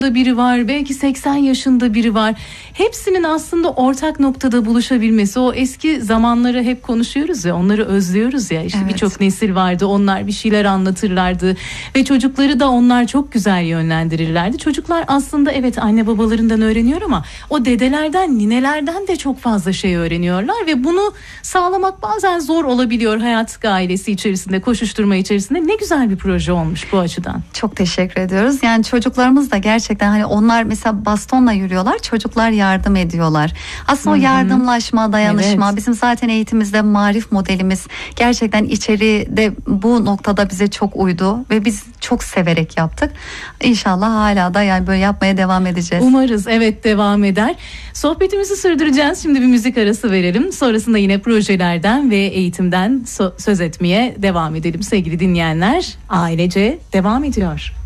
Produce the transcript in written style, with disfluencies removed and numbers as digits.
biri var, belki 80 yaşında biri var. Hepsinin aslında ortak noktada buluşabilmesi, o eski zamanları hep konuşuyoruz ya, onları özlüyoruz ya. İşte Evet. birçok nesil vardı, onlar bir şeyler anlatırlardı ve çocukları da onlar çok güzel yönlendirirlerdi. Çocuklar aslında evet anne babalarından öğreniyor ama o dedelerden, ninelerden de çok fazla şey öğreniyorlar ve bunu sağlamak bazen zor olabiliyor hayat ailesi içerisinde, koşuşturma içerisinde. Ne güzel bir proje olmuş bu açıdan. Çok teşekkür ediyoruz. Yani çocuklarımız da gerçekten hani onlar mesela bastonla yürüyorlar, çocuklar yardım ediyorlar. Aslında o yardımlaşma, dayanışma, Evet. bizim zaten eğitimimizde marif modelimiz gerçekten içeride bu noktada bize çok uydu ve biz çok severek yaptık. İnşallah hala da yani böyle yapmaya devam edeceğiz. Umarız evet devam eder. Sohbetimizi sürdüreceğiz. Şimdi bir müzik arası verelim. Sonrasında yine projelerden ve eğitimden söz etmeye devam edelim sevgili dinleyenler. Ailece devam ediyor.